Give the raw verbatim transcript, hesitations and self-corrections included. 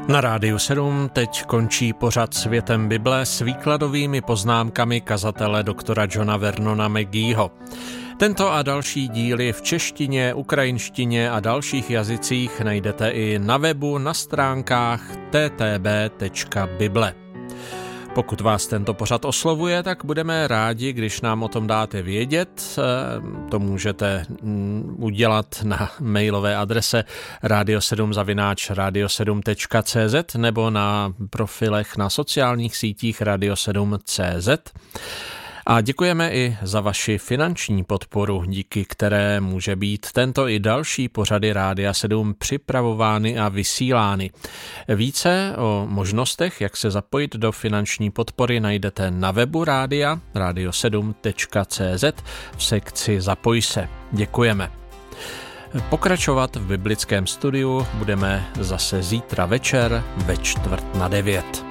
Na Rádiu sedm teď končí pořad Světem Bible s výkladovými poznámkami kazatele doktora Johna Vernona McGeeho. Tento a další díly v češtině, ukrajinštině a dalších jazycích najdete i na webu na stránkách t t b tečka bible. Pokud vás tento pořad oslovuje, tak budeme rádi, když nám o tom dáte vědět. To můžete udělat na mailové adrese radio sedm zavináč radio sedm tečka cé zet nebo na profilech na sociálních sítích radio sedm tečka cé zet. A děkujeme i za vaši finanční podporu, díky které může být tento i další pořady Rádia sedm připravovány a vysílány. Více o možnostech, jak se zapojit do finanční podpory, najdete na webu rádia radio sedm tečka cé zet v sekci Zapoj se. Děkujeme. Pokračovat v biblickém studiu budeme zase zítra večer ve čtvrt na devět.